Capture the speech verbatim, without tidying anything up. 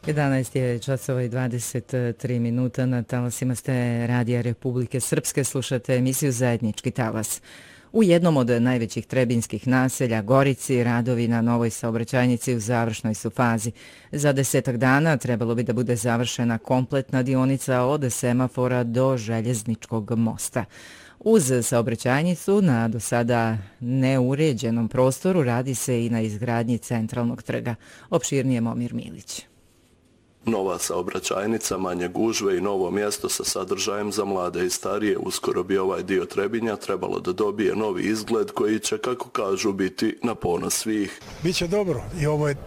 jedanaest je časova i dvadeset tri minuta. Na talasima ste Radija Republike Srpske. Slušate emisiju Zajednički talas. U jednom od najvećih trebinskih naselja, Gorici, radovi na novoj saobraćajnici u završnoj su fazi. Za desetak dana trebalo bi da bude završena kompletna dionica od semafora do željezničkog mosta. Uz saobraćajnicu na do sada neuređenom prostoru radi se i na izgradnji centralnog trga. Opširnije Momir Milić. Nova saobraćajnica, manje gužve i novo mjesto sa sadržajem za mlade i starije. Uskoro bi ovaj dio Trebinja trebalo da dobije novi izgled koji će, kako kažu, biti na ponos svih. Biće dobro i ovo je